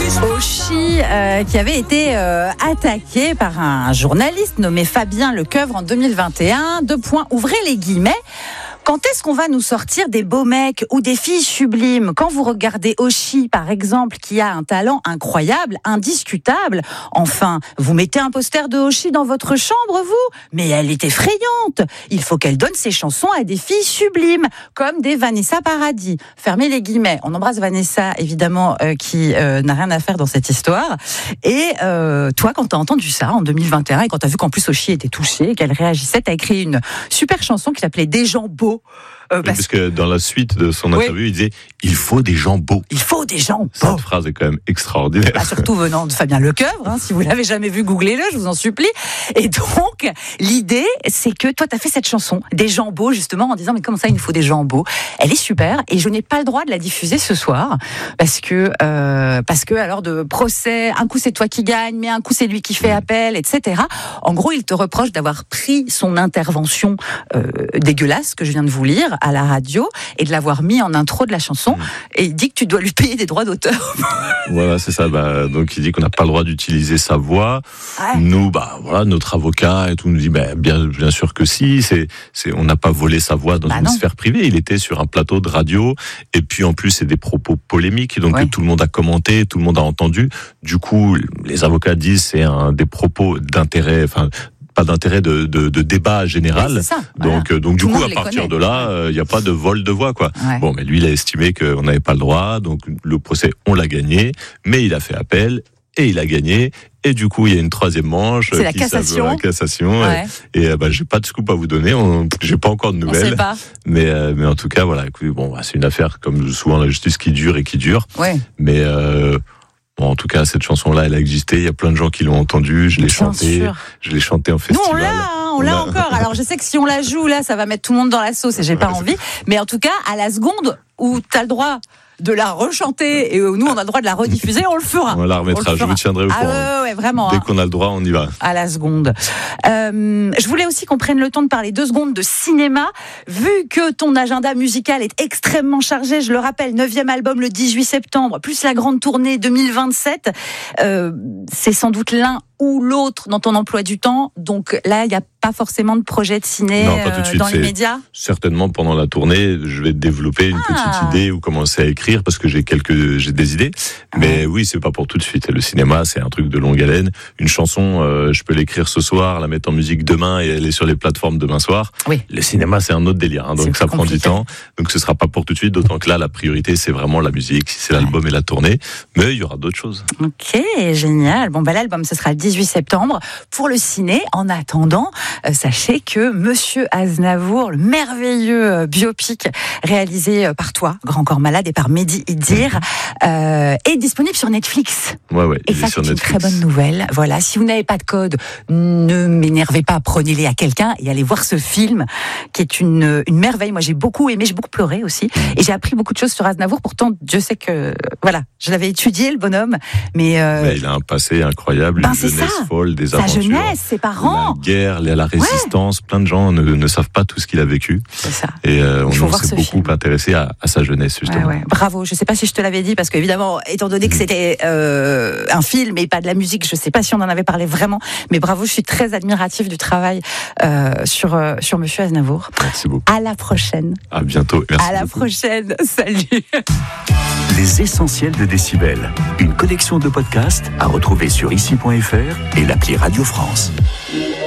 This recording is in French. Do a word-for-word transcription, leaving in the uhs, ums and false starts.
Oshi euh, qui avait été euh, attaqué par un journaliste nommé Fabien Lecoeuvre en deux mille vingt et un. Deux points, ouvrez les guillemets. Quand est-ce qu'on va nous sortir des beaux mecs ou des filles sublimes ? Quand vous regardez Oshi, par exemple, qui a un talent incroyable, indiscutable, enfin, vous mettez un poster de Oshi dans votre chambre, vous ? Mais elle est effrayante. Il faut qu'elle donne ses chansons à des filles sublimes, comme des Vanessa Paradis. Fermez les guillemets. On embrasse Vanessa, évidemment, euh, qui euh, n'a rien à faire dans cette histoire. Et euh, toi, quand t'as entendu ça en deux mille vingt et un, et quand t'as vu qu'en plus Oshi était touchée, qu'elle réagissait, t'as écrit une super chanson qui s'appelait Des gens beaux. Euh, parce... parce que dans la suite de son interview, oui. il disait « Il faut des gens beaux ». Il faut des gens beaux. Cette phrase est quand même extraordinaire. Bah, surtout venant de Fabien Lecoeuvre, hein, si vous l'avez jamais vu, googlez-le, je vous en supplie. Et donc, l'idée, c'est que toi, tu as fait cette chanson, Des gens beaux, justement, en disant « Mais comment ça, il nous faut des gens beaux ?» Elle est super, et je n'ai pas le droit de la diffuser ce soir, parce que, euh, parce que alors de procès, un coup c'est toi qui gagne, mais un coup c'est lui qui fait appel, et cetera. En gros, il te reproche d'avoir pris son intervention euh, dégueulasse, que je viens de vous lire, à la radio, et de l'avoir mis en intro de la chanson, mmh. et il dit que tu dois lui payer des droits d'auteur. Voilà, c'est ça. Bah, donc il dit qu'on n'a pas le droit d'utiliser sa voix. Ouais. Nous, bah voilà, notre avocat et tout nous dit, bah, bien, bien sûr que si. C'est, c'est, on n'a pas volé sa voix dans bah une non. sphère privée. Il était sur un plateau de radio, et puis en plus c'est des propos polémiques, donc ouais. tout le monde a commenté, tout le monde a entendu. Du coup, les avocats disent c'est un des propos d'intérêt, enfin. Pas d'intérêt de, de, de débat général. Ouais, ça, donc, voilà. donc du Tout coup, à partir connaît. de là, il euh, n'y a pas de vol de voix, quoi. Ouais. Bon, mais lui, il a estimé qu'on n'avait pas le droit, donc le procès, on l'a gagné, mais il a fait appel et il a gagné. Et du coup, il y a une troisième manche. C'est la cassation. La cassation. Ouais. Et, et bah, j'ai pas de scoop à vous donner. On, j'ai pas encore de nouvelles. On sait pas. Mais, euh, mais en tout cas, voilà. Écoutez, bon, c'est une affaire comme souvent la justice qui dure et qui dure. Ouais. Mais euh, Bon, en tout cas, cette chanson-là, elle a existé. Il y a plein de gens qui l'ont entendue. Je l'ai chantée. Je l'ai chantée en festival. Nous, on l'a, hein, on l'a encore. Alors, je sais que si on la joue, là, ça va mettre tout le monde dans la sauce et j'ai pas envie. Mais en tout cas, à la seconde où t'as le droit de la rechanter et nous, on a le droit de la rediffuser, on le fera. On la remettra. On je vous tiendrai au courant. Ah ouais, ouais, vraiment. Dès hein. qu'on a le droit, on y va. À la seconde. Euh, je voulais aussi qu'on prenne le temps de parler deux secondes de cinéma. Vu que ton agenda musical est extrêmement chargé, je le rappelle, neuvième album le dix-huit septembre, plus la grande tournée deux mille vingt-sept, euh, c'est sans doute l'un ou l'autre dans ton emploi du temps. Donc là, il n'y a pas forcément de projet de ciné non, pas tout de suite. Euh, dans l'immédiat. Certainement, pendant la tournée, je vais développer une ah. petite idée ou commencer à écrire parce que j'ai quelques, j'ai des idées. Mais ah. oui, c'est pas pour tout de suite. Le cinéma, c'est un truc de longue haleine. Une chanson, euh, je peux l'écrire ce soir, la mettre en musique demain et elle est sur les plateformes demain soir. Oui. Le cinéma, c'est un autre délire. Hein, donc ça prend compliqué. du temps. Donc ce sera pas pour tout de suite. D'autant que là, la priorité, c'est vraiment la musique, c'est ouais. l'album et la tournée. Mais il y aura d'autres choses. Ok, génial. Bon, bah l'album, ce sera le dix-huit septembre. Pour le ciné, en attendant, euh, sachez que Monsieur Aznavour, le merveilleux euh, biopic réalisé euh, par toi, Grand Corps Malade, et par Mehdi Idir, euh, est disponible sur Netflix. Ouais, ouais. Et ça, c'est une très bonne nouvelle. Voilà. Si vous n'avez pas de code, ne m'énervez pas, prenez-les à quelqu'un et allez voir ce film, qui est une, une merveille. Moi, j'ai beaucoup aimé, j'ai beaucoup pleuré aussi. Et j'ai appris beaucoup de choses sur Aznavour. Pourtant, Dieu sait que, voilà, je l'avais étudié, le bonhomme. Mais, euh, mais il a un passé incroyable, ben, une jeunesse ça. folle, des Sa aventures. Sa jeunesse, ses parents. La guerre, la résistance. Ouais. Plein de gens ne, ne savent pas tout ce qu'il a vécu. C'est ça. Et euh, on, on s'est beaucoup film. intéressé à, à sa jeunesse, justement. Ouais, ouais. Bravo. Je sais pas si je te l'avais dit, parce qu'évidemment, étant donné que c'était euh, un film et pas de la musique, je sais pas si on en avait parlé vraiment. Mais bravo, je suis très admirative du travail euh, sur, euh, sur Monsieur Aznavour. Merci beaucoup. À la prochaine. À bientôt. Merci à la beaucoup. prochaine. Salut. Les Essentiels de Décibel. Une collection de podcasts à retrouver sur ici point f r et l'appli Radio France.